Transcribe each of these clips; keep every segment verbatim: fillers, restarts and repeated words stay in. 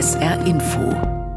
S R Info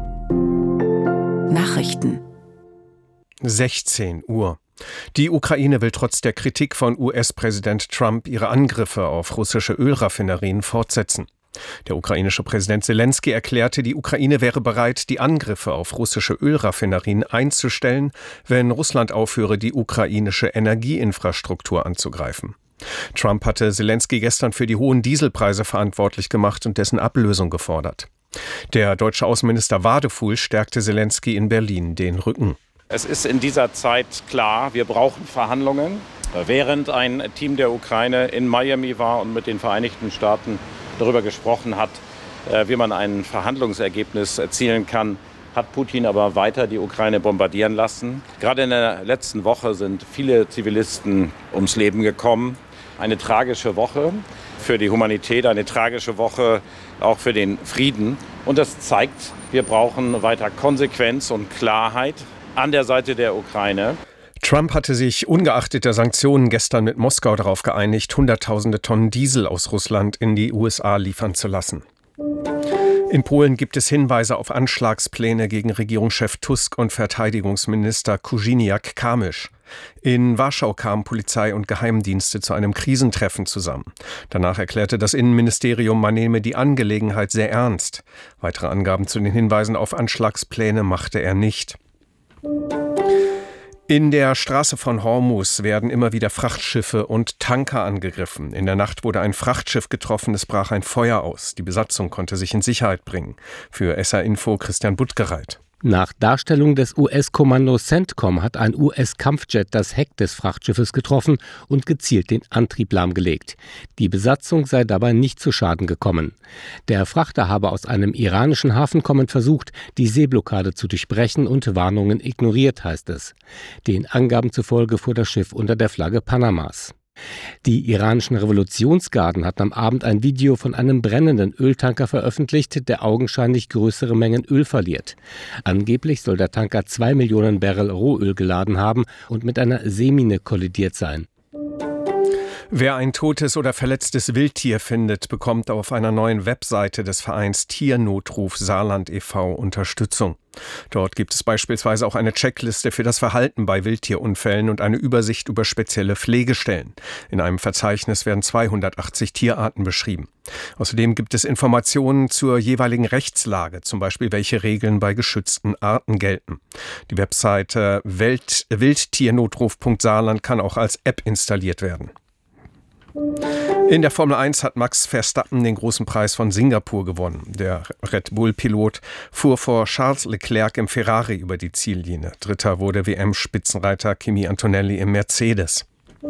Nachrichten sechzehn Uhr. Die Ukraine will trotz der Kritik von U S-Präsident Trump ihre Angriffe auf russische Ölraffinerien fortsetzen. Der ukrainische Präsident Selenskyj erklärte, die Ukraine wäre bereit, die Angriffe auf russische Ölraffinerien einzustellen, wenn Russland aufhöre, die ukrainische Energieinfrastruktur anzugreifen. Trump hatte Selenskyj gestern für die hohen Dieselpreise verantwortlich gemacht und dessen Ablösung gefordert. Der deutsche Außenminister Wadefuhl stärkte Selenskyj in Berlin den Rücken. Es ist in dieser Zeit klar, wir brauchen Verhandlungen. Während ein Team der Ukraine in Miami war und mit den Vereinigten Staaten darüber gesprochen hat, wie man ein Verhandlungsergebnis erzielen kann, hat Putin aber weiter die Ukraine bombardieren lassen. Gerade in der letzten Woche sind viele Zivilisten ums Leben gekommen. Eine tragische Woche für die Humanität, eine tragische Woche auch für den Frieden. Und das zeigt, wir brauchen weiter Konsequenz und Klarheit an der Seite der Ukraine. Trump hatte sich ungeachtet der Sanktionen gestern mit Moskau darauf geeinigt, Hunderttausende Tonnen Diesel aus Russland in die U S A liefern zu lassen. In Polen gibt es Hinweise auf Anschlagspläne gegen Regierungschef Tusk und Verteidigungsminister Kuźniak-Kamysz. In Warschau kamen Polizei und Geheimdienste zu einem Krisentreffen zusammen. Danach erklärte das Innenministerium, man nehme die Angelegenheit sehr ernst. Weitere Angaben zu den Hinweisen auf Anschlagspläne machte er nicht. In der Straße von Hormuz werden immer wieder Frachtschiffe und Tanker angegriffen. In der Nacht wurde ein Frachtschiff getroffen, es brach ein Feuer aus. Die Besatzung konnte sich in Sicherheit bringen. Für S R Info Christian Buttgereit. Nach Darstellung des U S-Kommandos CENTCOM hat ein U S-Kampfjet das Heck des Frachtschiffes getroffen und gezielt den Antrieb lahmgelegt. Die Besatzung sei dabei nicht zu Schaden gekommen. Der Frachter habe aus einem iranischen Hafen kommend versucht, die Seeblockade zu durchbrechen und Warnungen ignoriert, heißt es. Den Angaben zufolge fuhr das Schiff unter der Flagge Panamas. Die iranischen Revolutionsgarden hatten am Abend ein Video von einem brennenden Öltanker veröffentlicht, der augenscheinlich größere Mengen Öl verliert. Angeblich soll der Tanker zwei Millionen Barrel Rohöl geladen haben und mit einer Seemine kollidiert sein. Wer ein totes oder verletztes Wildtier findet, bekommt auf einer neuen Webseite des Vereins Tiernotruf Saarland e V Unterstützung. Dort gibt es beispielsweise auch eine Checkliste für das Verhalten bei Wildtierunfällen und eine Übersicht über spezielle Pflegestellen. In einem Verzeichnis werden zweihundertachtzig Tierarten beschrieben. Außerdem gibt es Informationen zur jeweiligen Rechtslage, zum Beispiel welche Regeln bei geschützten Arten gelten. Die Webseite Welt- wildtiernotruf punkt saarland kann auch als App installiert werden. In der Formel eins hat Max Verstappen den großen Preis von Singapur gewonnen. Der Red Bull-Pilot fuhr vor Charles Leclerc im Ferrari über die Ziellinie. Dritter wurde W M-Spitzenreiter Kimi Antonelli im Mercedes.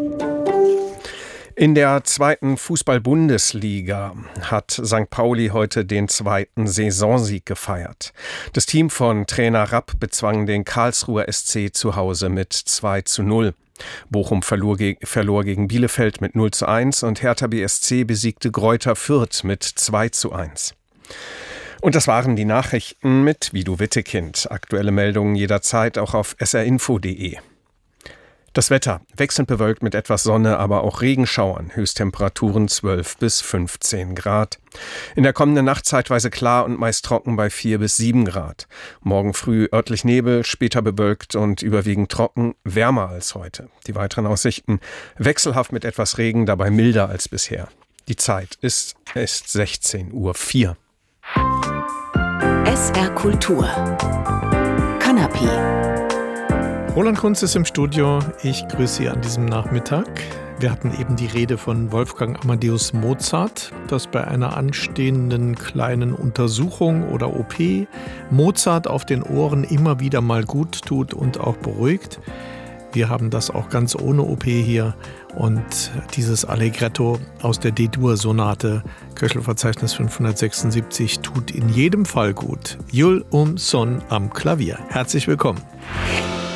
In der zweiten Fußball-Bundesliga hat Sankt Pauli heute den zweiten Saisonsieg gefeiert. Das Team von Trainer Rapp bezwang den Karlsruher S C zu Hause mit zwei zu null. Bochum verlor, ge- verlor gegen Bielefeld mit null zu eins und Hertha B S C besiegte Greuther Fürth mit zwei zu eins. Und das waren die Nachrichten mit Vido Wittekind. Aktuelle Meldungen jederzeit auch auf s r info punkt d e. Das Wetter wechselnd bewölkt mit etwas Sonne, aber auch Regenschauern. Höchsttemperaturen zwölf bis fünfzehn Grad. In der kommenden Nacht zeitweise klar und meist trocken bei vier bis sieben Grad. Morgen früh örtlich Nebel, später bewölkt und überwiegend trocken, wärmer als heute. Die weiteren Aussichten wechselhaft mit etwas Regen, dabei milder als bisher. Die Zeit ist, ist sechzehn Uhr vier. S R Kultur Kanapee. Roland Kunz ist im Studio. Ich grüße Sie an diesem Nachmittag. Wir hatten eben die Rede von Wolfgang Amadeus Mozart, dass bei einer anstehenden kleinen Untersuchung oder O P Mozart auf den Ohren immer wieder mal gut tut und auch beruhigt. Wir haben das auch ganz ohne O P hier und dieses Allegretto aus der D-Dur-Sonate, Köchelverzeichnis fünfhundertsechsundsiebzig, tut in jedem Fall gut. Jul um Son am Klavier. Herzlich willkommen.